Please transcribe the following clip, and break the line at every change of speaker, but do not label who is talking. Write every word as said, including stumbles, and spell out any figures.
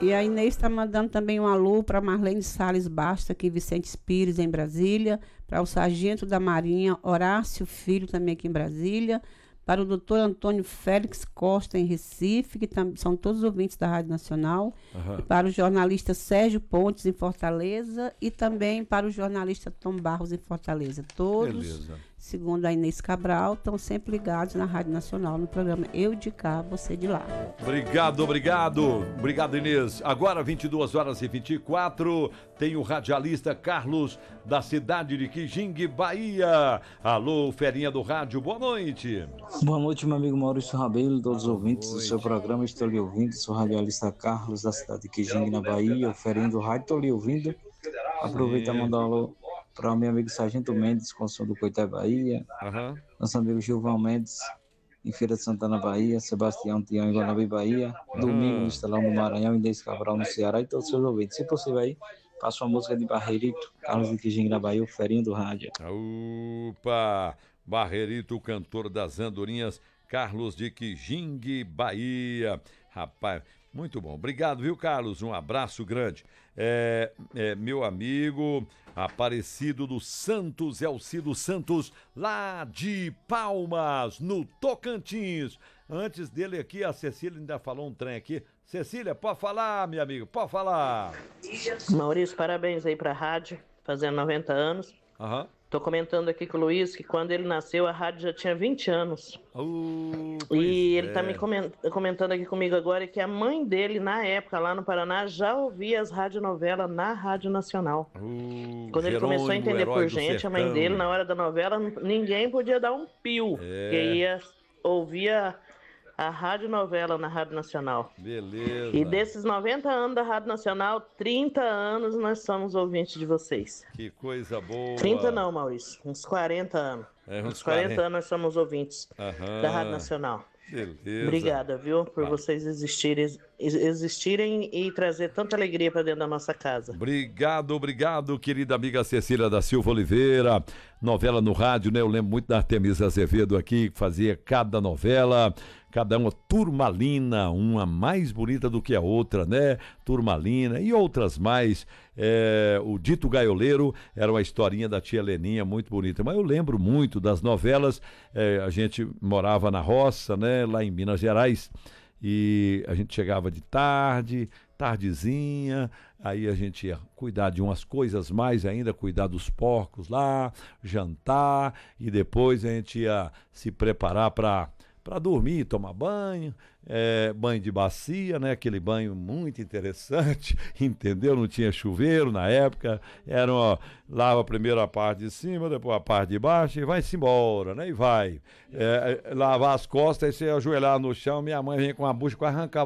E a Inês está mandando também um alô para Marlene Salles Basta, aqui em Vicente Pires, em Brasília, para o sargento da Marinha, Horácio Filho, também aqui em Brasília, para o doutor Antônio Félix Costa, em Recife, que tam, são todos ouvintes da Rádio Nacional, uhum. E para o jornalista Sérgio Pontes, em Fortaleza, e também para o jornalista Tom Barros, em Fortaleza. Todos, beleza. Segundo a Inês Cabral, estão sempre ligados na Rádio Nacional, no programa Eu de Cá, Você de Lá.
Obrigado, obrigado. Obrigado, Inês. Agora, vinte e duas horas e vinte e quatro, tem o radialista Carlos, da cidade de Quijingue, Bahia. Alô, ferinha do rádio, boa noite.
Boa noite, meu amigo Maurício Rabelo, todos os ouvintes do seu programa, estou lhe ouvindo, sou o radialista Carlos, da cidade de Quijingue, na Bahia, o ferinha do rádio, estou lhe ouvindo. Aproveita e mandar um alô para o meu amigo Sargento Mendes, Consul do Coité, Bahia, uhum. Nosso amigo Gilvão Mendes, em Feira de Santana, Bahia, Sebastião Tião, em Guanabí, Bahia, uhum. Domingo no Estelão do Maranhão, Inês Cabral, no Ceará, e todos os seus ouvintes. Se possível aí, passa uma música de Barreirito, Carlos de Quijingue, na Bahia, o ferinho do rádio.
Opa! Barreirito, o cantor das andorinhas, Carlos de Quijingue, Bahia. Rapaz, muito bom. Obrigado, viu, Carlos? Um abraço grande. É, é, meu amigo Aparecido dos Santos, Elcido Santos, lá de Palmas, no Tocantins. Antes dele aqui, a Cecília ainda falou um trem aqui. Cecília, pode falar, minha amiga, pode falar.
Maurício, parabéns aí pra rádio, fazendo noventa anos. Aham. Uhum. Tô comentando aqui com o Luiz que quando ele nasceu a rádio já tinha vinte anos. Uh, e ele é. tá me comentando aqui comigo agora que a mãe dele, na época, lá no Paraná, já ouvia as radionovelas na Rádio Nacional. Uh, quando ele Jerônimo, começou a entender por gente, a mãe dele, na hora da novela, ninguém podia dar um pio. É. Que ia ouvir a, a radionovela na Rádio Nacional.
Beleza.
E desses noventa anos da Rádio Nacional, trinta anos nós somos ouvintes de vocês.
Que coisa boa.
trinta não, Maurício, uns quarenta anos. É, uns, uns quarenta, quarenta anos nós somos ouvintes uhum. da Rádio Nacional.
Beleza.
Obrigada, viu, por ah. vocês existirem, existirem e trazer tanta alegria para dentro da nossa casa.
Obrigado, obrigado, querida amiga Cecília da Silva Oliveira. Novela no rádio, né? Eu lembro muito da Artemisa Azevedo aqui, que fazia cada novela, cada uma turmalina, uma mais bonita do que a outra, né? Turmalina e outras mais. É, o Dito Gaioleiro era uma historinha da tia Leninha, muito bonita. Mas eu lembro muito das novelas, é, a gente morava na roça, né? Lá em Minas Gerais, e a gente chegava de tarde, tardezinha, aí a gente ia cuidar de umas coisas mais ainda, cuidar dos porcos lá, jantar, e depois a gente ia se preparar para para dormir, tomar banho, é, banho de bacia, né? Aquele banho muito interessante, entendeu? Não tinha chuveiro na época, era uma, lava primeiro a parte de cima, depois a parte de baixo e vai-se embora, né? E vai. É, lavar as costas, aí você ia ajoelhar no chão, minha mãe vinha com a bucha, quase arrancava